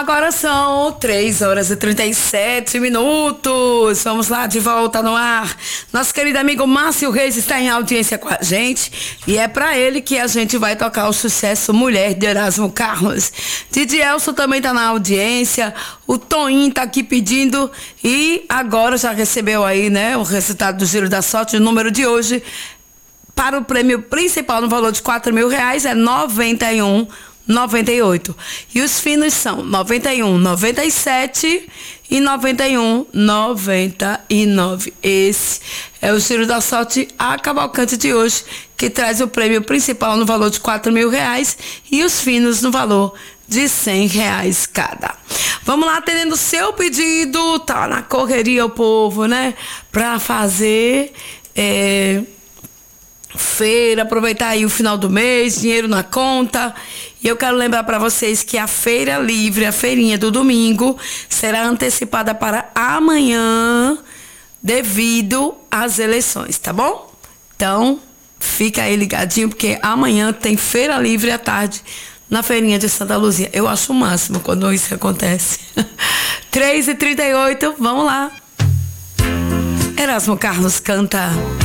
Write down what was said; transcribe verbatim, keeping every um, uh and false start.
Agora são três horas e trinta e sete minutos. Vamos lá, de volta no ar. Nosso querido amigo Márcio Reis está em audiência com a gente. E é pra ele que a gente vai tocar o sucesso Mulher, de Erasmo Carlos. Didi Elson também tá na audiência. O Toninho tá aqui pedindo. E agora já recebeu aí, né, o resultado do Giro da Sorte. O número de hoje para o prêmio principal no valor de quatro mil reais é noventa e um noventa e oito. E os finos são noventa e um noventa e sete e noventa e um noventa e nove. Esse é o Giro da Sorte, a cavalcante de hoje, que traz o prêmio principal no valor de quatro mil reais e os finos no valor de cem reais cada. Vamos lá, atendendo o seu pedido. Tá na correria o povo, né? Pra fazer é, feira, aproveitar aí o final do mês, dinheiro na conta. E eu quero lembrar para vocês que a feira livre, a feirinha do domingo, será antecipada para amanhã devido às eleições, tá bom? Então, fica aí ligadinho, porque amanhã tem feira livre à tarde na feirinha de Santa Luzia. Eu acho o máximo quando isso acontece. três e trinta e oito, vamos lá. Erasmo Carlos canta